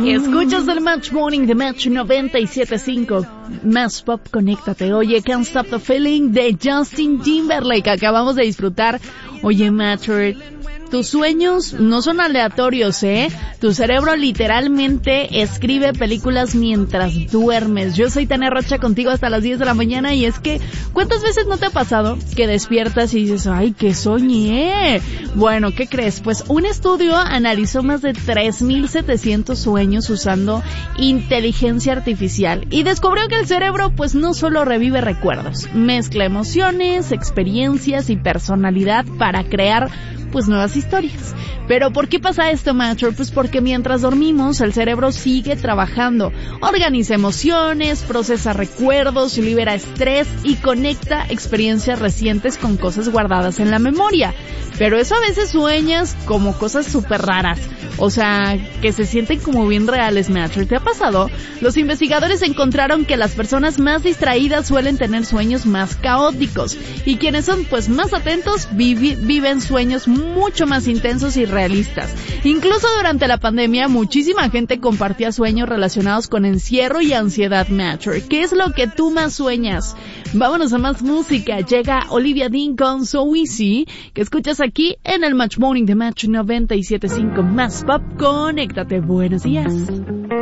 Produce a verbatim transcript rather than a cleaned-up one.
Escuchas el Match Morning de Match noventa y siete punto cinco. Más Pop, conéctate. Oye, Can't Stop the Feeling de Justin Timberlake. Acabamos de disfrutar. Oye, Matcher, tus sueños no son aleatorios, ¿eh? Tu cerebro literalmente escribe películas mientras duermes. Yo soy Tania Rocha contigo hasta las diez de la mañana y es que, ¿cuántas veces no te ha pasado que despiertas y dices, ay, qué soñé? Bueno, ¿qué crees? Pues un estudio analizó más de tres mil setecientos sueños usando inteligencia artificial y descubrió que el cerebro pues no solo revive recuerdos, mezcla emociones, experiencias y personalidad para crear pues nuevas historias. Pero ¿por qué pasa esto, Macho? Pues porque mientras dormimos el cerebro sigue trabajando, organiza emociones, procesa recuerdos, libera estrés y conecta experiencias recientes con cosas guardadas en la memoria. Pero eso a veces sueñas como cosas súper raras, o sea, que se sienten como bien reales, Macho. ¿Te ha pasado? Los investigadores encontraron que las personas más distraídas suelen tener sueños más caóticos y quienes son pues más atentos vivi- viven sueños mucho más intensos y realistas. Incluso durante la pandemia muchísima gente compartía sueños relacionados con encierro y ansiedad, Macho. ¿Qué es lo que tú más sueñas? Vámonos a más música. Llega Olivia Dean con So Easy, que escuchas aquí en el Match Morning de Match noventa y siete punto cinco. Más Pop, conéctate. Buenos días.